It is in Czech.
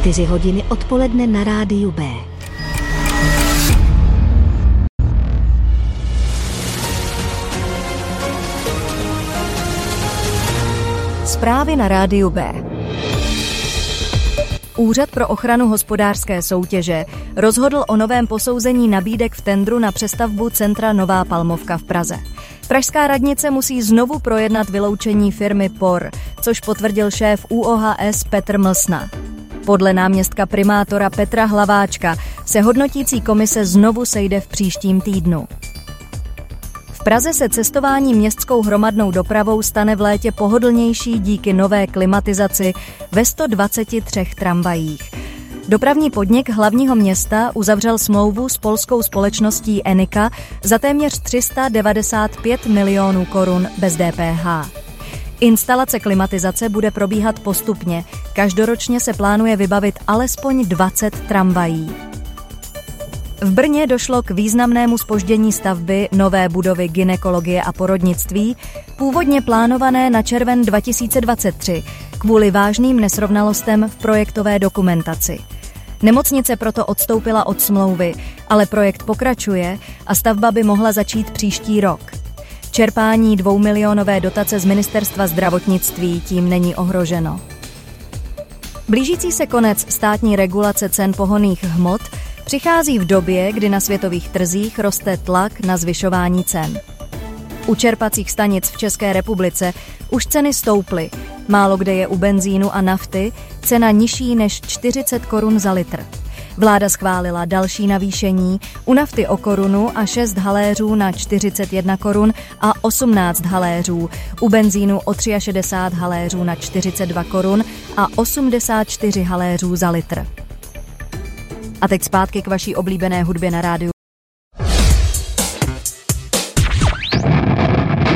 4 hodiny odpoledne na rádiu B. Zprávy na rádiu B. Úřad pro ochranu hospodářské soutěže rozhodl o novém posouzení nabídek v tendru na přestavbu centra Nová Palmovka v Praze. Pražská radnice musí znovu projednat vyloučení firmy POR, což potvrdil šéf ÚOHS Petr Mlsna. Podle náměstka primátora Petra Hlaváčka se hodnotící komise znovu sejde v příštím týdnu. V Praze se cestování městskou hromadnou dopravou stane v létě pohodlnější díky nové klimatizaci ve 123 tramvajích. Dopravní podnik hlavního města uzavřel smlouvu s polskou společností Enika za téměř 395 milionů korun bez DPH. Instalace klimatizace bude probíhat postupně. Každoročně se plánuje vybavit alespoň 20 tramvají. V Brně došlo k významnému zpoždění stavby nové budovy gynekologie a porodnictví, původně plánované na červen 2023, kvůli vážným nesrovnalostem v projektové dokumentaci. Nemocnice proto odstoupila od smlouvy, ale projekt pokračuje a stavba by mohla začít příští rok. Čerpání 2milionové dotace z Ministerstva zdravotnictví tím není ohroženo. Blížící se konec státní regulace cen pohonných hmot přichází v době, kdy na světových trzích roste tlak na zvyšování cen. U čerpacích stanic v České republice už ceny stouply. Málo kde je u benzínu a nafty cena nižší než 40 korun za litr. Vláda schválila další navýšení, u nafty o korunu a 6 haléřů na 41 korun a 18 haléřů, u benzínu o 63 haléřů na 42 korun a 84 haléřů za litr. A teď zpátky k vaší oblíbené hudbě na rádiu